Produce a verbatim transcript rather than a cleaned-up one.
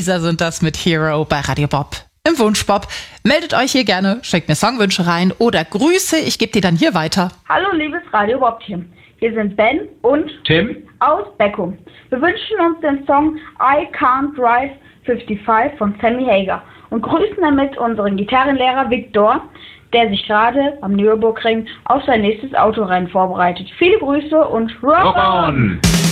Lisa sind das mit Hero bei Radio Bob. Im Wunschbob. Meldet euch hier gerne, schickt mir Songwünsche rein oder Grüße, ich gebe die dann hier weiter. Hallo liebes Radio Bob-Team. Hier sind Ben und Tim aus Beckum. Wir wünschen uns den Song I Can't Drive fünfundfünfzig von Sammy Hagar und grüßen damit unseren Gitarrenlehrer Viktor, der sich gerade am Nürburgring auf sein nächstes Autorennen vorbereitet. Viele Grüße und Rock, Rock on!